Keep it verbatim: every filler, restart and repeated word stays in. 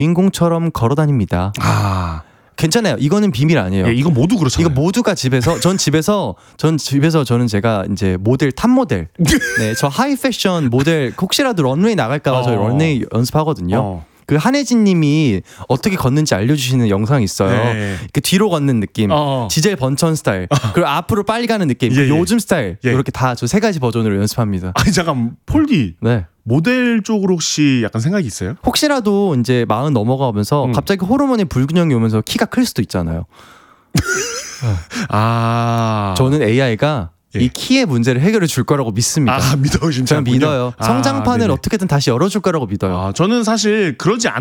주인공처럼 걸어다닙니다. 아, 괜찮아요. 이거는 비밀 아니에요. 예, 이거 모두 그렇잖아요. 이거 모두가 집에서 전 집에서 전 집에서 저는 제가 이제 모델 탑 모델 네, 저 하이 패션 모델 혹시라도 런웨이 나갈까 봐 저희 어. 런웨이 연습하거든요. 어. 그 한혜진 님이 어떻게 걷는지 알려주시는 영상이 있어요. 네. 그 뒤로 걷는 느낌, 어. 지젤 번천 스타일, 그리고 앞으로 빨리 가는 느낌, 예, 그 예. 요즘 스타일 예. 이렇게 다 저 세 가지 버전으로 연습합니다. 아니 잠깐 폴디 네. 모델 쪽으로 혹시 약간 생각이 있어요? 혹시라도 이제 마흔 넘어가면서 음. 갑자기 호르몬의 불균형이 오면서 키가 클 수도 있잖아요. 아, 저는 에이아이가 예. 이 키의 문제를 해결해 줄 거라고 믿습니다. 아 믿어 진짜 저는 믿어요. 성장판을 아, 네네. 어떻게든 다시 열어줄 거라고 믿어요. 아, 저는 사실 그러지 않